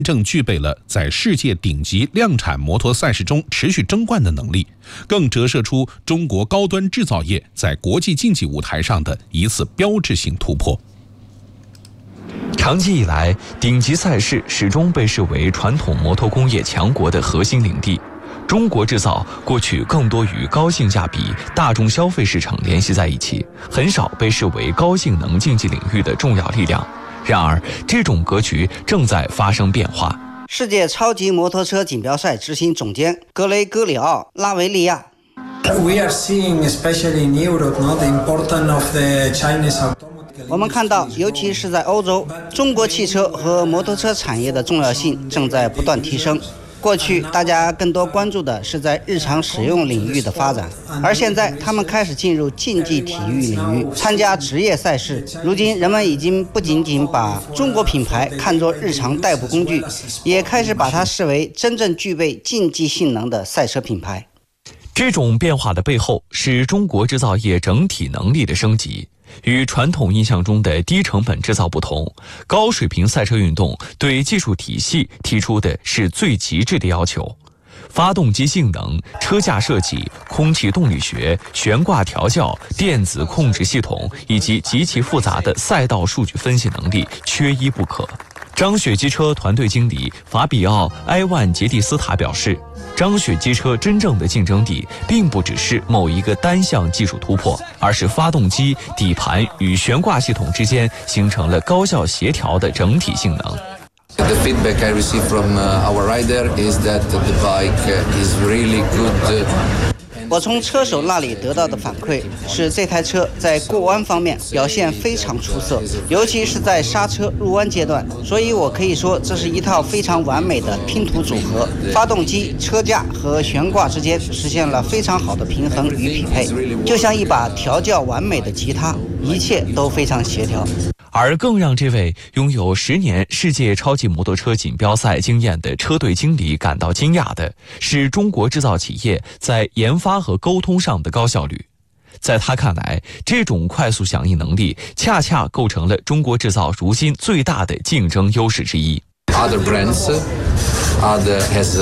正具备了在世界顶级量产摩托赛事中持续争冠的能力，更折射出中国高端制造业在国际竞技舞台上的一次标志性突破。 长期以来，顶级赛事始终被视为传统摩托工业强国的核心领地。中国制造过去更多与高性价比、大众消费市场联系在一起，很少被视为高性能竞技领域的重要力量。然而，这种格局正在发生变化。 世界超级摩托车锦标赛执行总监格雷戈里奥·拉维利亚。我们看到，尤其是在欧洲，中国汽车和摩托车产业的重要性正在不断提升。过去大家更多关注的是在日常使用领域的发展，而现在他们开始进入竞技体育领域，参加职业赛事。如今人们已经不仅仅把中国品牌看作日常代步工具，也开始把它视为真正具备竞技性能的赛车品牌。 这种变化的背后是中国制造业整体能力的升级。与传统印象中的低成本制造不同，高水平赛车运动对技术体系提出的是最极致的要求。发动机性能、车架设计、空气动力学、悬挂调教、电子控制系统以及极其复杂的赛道数据分析能力缺一不可。张雪机车团队经理法比奥·埃万杰蒂斯塔表示，张雪机车真正的竞争力并不只是某一个单项技术突破，而是发动机、底盘与悬挂系统之间形成了高效协调的整体性能。 The feedback I receive from our rider is that the bike is really good. 我从车手那里得到的反馈是，这台车在过弯方面表现非常出色，尤其是在刹车入弯阶段。所以我可以说，这是一套非常完美的拼图组合，发动机、车架和悬挂之间实现了非常好的平衡与匹配，就像一把调教完美的吉他，一切都非常协调。 而更让这位拥有10年世界超级摩托车锦标赛经验的车队经理感到惊讶的是，中国制造企业在研发和沟通上的高效率。在他看来，这种快速响应能力恰恰构成了中国制造如今最大的竞争优势之一。 Other brands has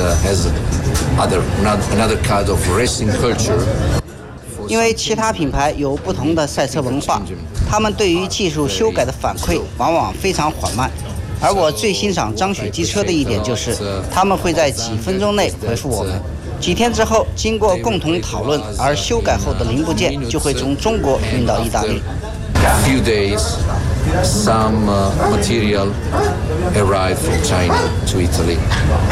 another kind of racing culture. 因为其他品牌有不同的赛车文化，他们对于技术修改的反馈往往非常缓慢。而我最欣赏张雪机车的一点就是，他们会在几分钟内回复我们。几天之后，经过共同讨论，而修改后的零部件就会从中国运到意大利。 Few days, some material arrive from China to Italy,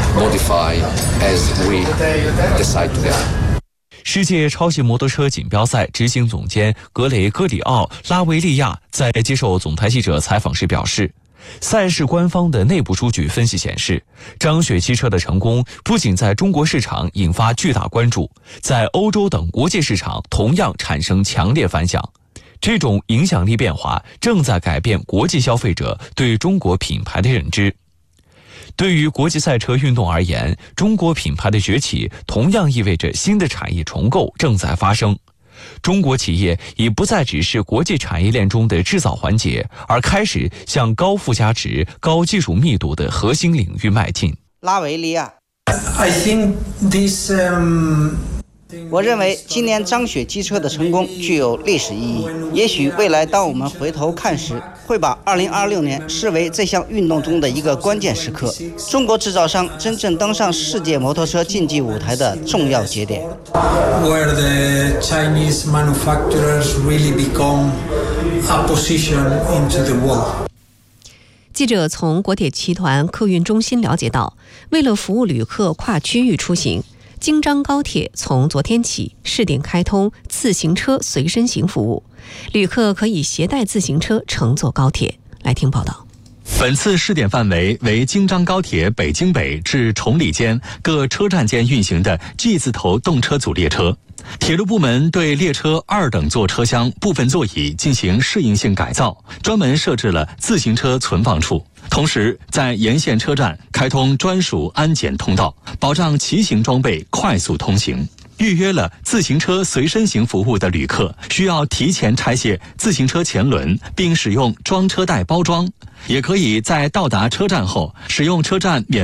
modify as we decide together. 世界超级摩托车锦标赛执行总监格雷戈里奥·拉维利亚在接受总台记者采访时表示，赛事官方的内部数据分析显示，张雪汽车的成功不仅在中国市场引发巨大关注，在欧洲等国际市场同样产生强烈反响。这种影响力变化正在改变国际消费者对中国品牌的认知。对于国际赛车运动而言，中国品牌的崛起同样意味着新的产业重构正在发生。中国企业已不再只是国际产业链中的制造环节，而开始向高附加值、高技术密度的核心领域迈进。 拉维利亚 I think this 我认为今年张雪机车的成功具有历史意义。也许未来当我们回头看时，会把2026年视为这项运动中的一个关键时刻，中国制造商真正登上世界摩托车竞技舞台的重要节点。 Where the Chinese manufacturers really become a position into the world. 记者从国铁集团客运中心了解到，为了服务旅客跨区域出行，京张高铁从昨天起试点开通自行车随身行服务，旅客可以携带自行车乘坐高铁。来听报道。 本次试点范围为京张高铁北京北至崇礼间各车站间运行的 G 字头动车组列车。铁路部门对列车2等座车厢部分座椅进行适应性改造，专门设置了自行车存放处，同时在沿线车站开通专属安检通道，保障骑行装备快速通行。预约了自行车随身行服务的旅客，需要提前拆卸自行车前轮，并使用装车袋包装，也可以在到达车站后使用车站免